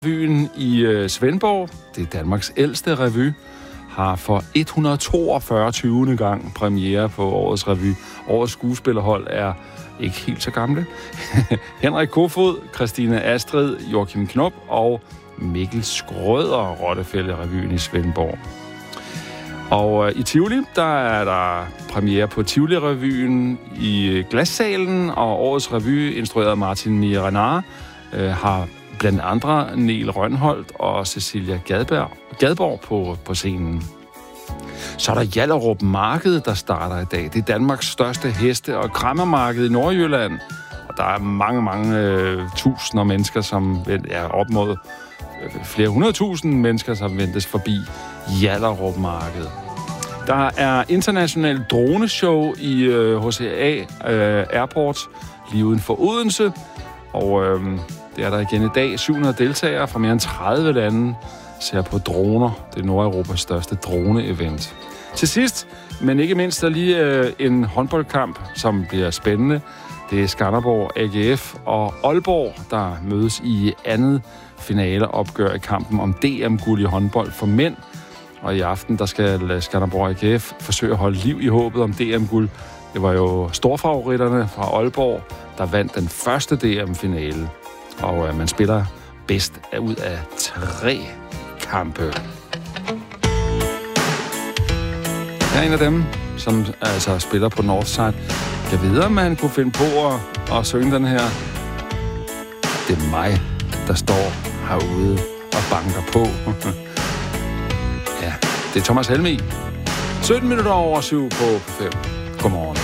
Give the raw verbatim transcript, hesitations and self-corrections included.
Revyen i øh, Svendborg, det er Danmarks ældste revy, har for et hundrede og toogfyrre gang premiere på årets revy. Årets skuespillerhold er ikke helt så gamle. Henrik Kofod, Christina Astrid, Joachim Knop og Mikkel Skrøder, Rottefælde-revyen i Svendborg. Og øh, i Tivoli, der er der premiere på Tivoli-revyen i Glassalen, og årets revy, instrueret af Martin Miehe-Renard, øh, har blandt andre Niel Rønholdt og Cecilia Gadberg, Gadborg på, på scenen. Så er der Hjallerup Marked, der starter i dag. Det er Danmarks største heste- og kræmmermarked i Nordjylland. Og der er mange, mange øh, tusinder mennesker, som er op mod øh, flere hundredtusind mennesker, som ventes forbi Hjallerup Marked. Der er international droneshow i øh, H C A øh, Airport lige uden for Odense. Og øh, det er der igen i dag. syv hundrede deltagere fra mere end tredive lande ser på droner. Det er Nordeuropas største drone-event. Til sidst, men ikke mindst, der lige øh, en håndboldkamp, som bliver spændende. Det er Skanderborg A G F og Aalborg, der mødes i andet finaleopgør i kampen om D M-guld i håndbold for mænd. Og i aften, der skal Skanderborg A G F forsøge at holde liv i håbet om D M-guld. Det var jo storfavoritterne fra Aalborg, der vandt den første D M-finale. Og øh, man spiller bedst ud af tre kampe. Jeg er en af dem, som altså spiller på Northside. Jeg ved, om man kunne finde på at, at synge den her. Det er mig, der står herude og banker på. Ja, det er Thomas Helmig. sytten minutter over syv på fem. Godmorgen.